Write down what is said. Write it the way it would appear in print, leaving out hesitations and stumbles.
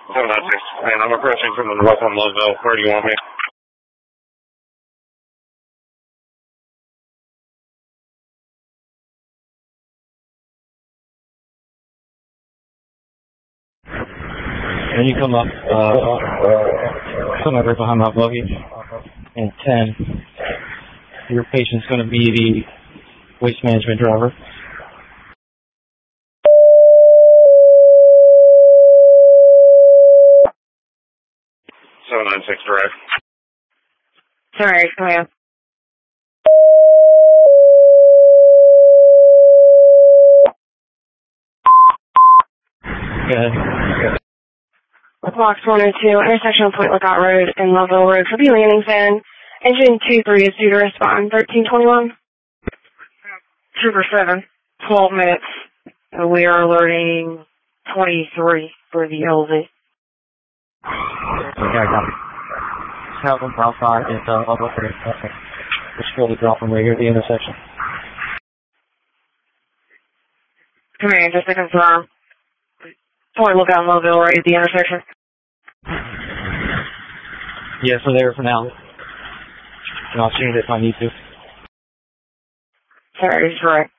796, and I'm approaching from the north on Loveville. Where do you want me? And you come up right behind my buggy. And 10, your patient's going to be the waste management driver. Seven 9-6 direct. Sorry, come on. Okay. Box 102, intersection of Point Lookout Road and Loveville Road for B landing zone. Engine 23 is due to respond 1321. Trooper 7, 12 minutes. We are alerting 23 for the LZ. Okay, I got it. Have them outside and I'll go for it. Just fully drop them right here at the intersection. Command, just to confirm. Point Lookout Loveville right at the intersection. Yes, we're there for now. And I'll change it if I need to. Sorry, he's right.